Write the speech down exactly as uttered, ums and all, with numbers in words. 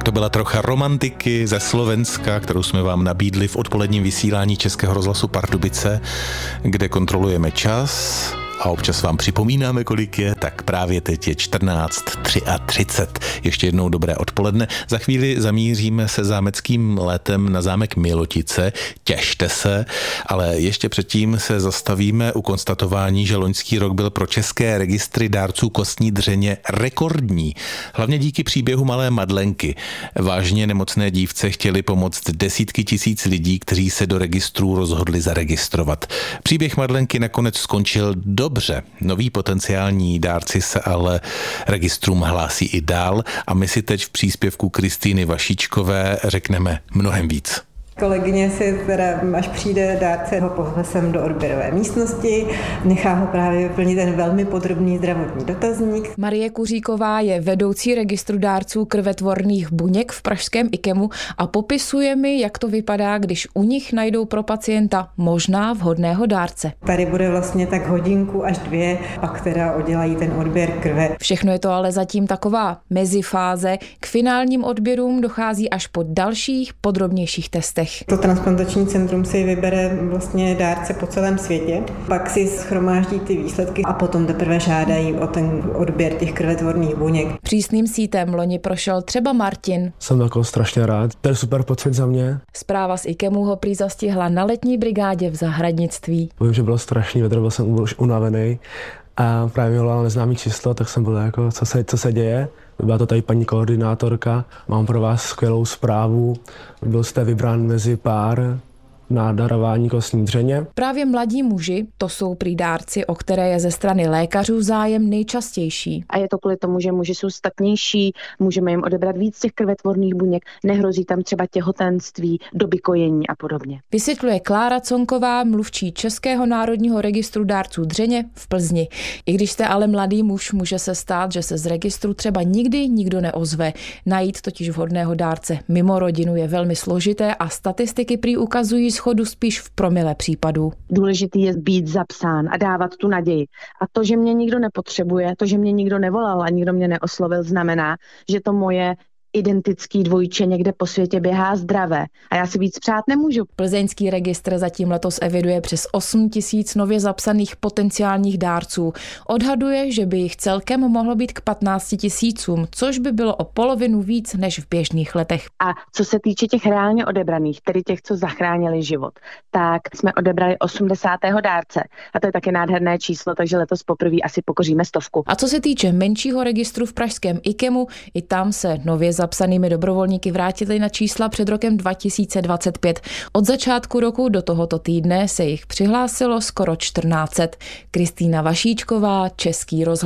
to byla trocha romantiky ze Slovenska, kterou jsme vám nabídli v odpoledním vysílání Českého rozhlasu Pardubice, kde kontrolujeme čas a občas vám připomínáme, kolik je, tak právě teď je čtrnáct třicet tři. Ještě jednou dobré odpoledne. Za chvíli zamíříme se zámeckým létem na zámek Milotice. Těšte se, ale ještě předtím se zastavíme u konstatování, že loňský rok byl pro české registry dárců kostní dřeně rekordní. Hlavně díky příběhu malé Madlenky. Vážně nemocné dívce chtěli pomoct desítky tisíc lidí, kteří se do registrů rozhodli zaregistrovat. Příběh Madlenky nakonec skončil do Dobře, noví potenciální dárci se ale registrům hlásí i dál a my si teď v příspěvku Kristýny Vašíčkové řekneme mnohem víc. Kolegyně si teda, až přijde dárce, ho pozve sem do odběrové místnosti, nechá ho právě vyplnit ten velmi podrobný zdravotní dotazník. Marie Kuříková je vedoucí registru dárců krvetvorných buněk v pražském IKEMu a popisuje mi, jak to vypadá, když u nich najdou pro pacienta možná vhodného dárce. Tady bude vlastně tak hodinku až dvě, pak teda udělají ten odběr krve. Všechno je to ale zatím taková mezifáze. K finálním odběrům dochází až po dalších podrobnějších testech. To transplantační centrum si vybere vlastně dárce po celém světě, pak si shromáždí ty výsledky a potom teprve žádají o ten odběr těch krvetvorných buněk. Přísným sítem loni prošel třeba Martin. Jsem jako strašně rád, to je super pocit za mě. Zpráva z IKEMu ho prý zastihla na letní brigádě v zahradnictví. Vím, že bylo strašný vedro, byl jsem už unavený a právě mi volala neznámý číslo, tak jsem byl jako, co se, co se děje. Byla to tady paní koordinátorka, mám pro vás skvělou zprávu, byl jste vybrán mezi pár na darování kostní dřeně. Právě mladí muži, to jsou prý dárci, o které je ze strany lékařů zájem nejčastější. A je to kvůli tomu, že muži jsou statnější, můžeme jim odebrat víc těch krvetvorných buněk, nehrozí tam třeba těhotenství, doby kojení a podobně. Vysvětluje Klára Conková, mluvčí Českého národního registru dárců dřeně v Plzni. I když jste ale mladý muž, může se stát, že se z registru třeba nikdy nikdo neozve. Najít totiž vhodného dárce mimo rodinu je velmi složité a statistiky prý ukazují schodu spíš v promile případů. Důležitý je být zapsán a dávat tu naději. A to, že mě nikdo nepotřebuje, to, že mě nikdo nevolal a nikdo mě neoslovil, znamená, že to moje identický dvojče někde po světě běhá zdravé a já si víc přát nemůžu. Plzeňský registr zatím letos eviduje přes osm tisíc nově zapsaných potenciálních dárců. Odhaduje, že by jich celkem mohlo být k patnácti tisícům, což by bylo o polovinu víc než v běžných letech. A co se týče těch reálně odebraných, tedy těch, co zachránili život, tak jsme odebrali osmdesátého dárce a to je taky nádherné číslo, takže letos poprvé asi pokoříme stovku. A co se týče menšího registru v pražském IKEMu, i tam se nově zapsanými dobrovolníky vrátili na čísla před rokem dva tisíce dvacet pět. Od začátku roku do tohoto týdne se jich přihlásilo skoro čtrnáct set. Kristýna Vašíčková, Český rozhlas.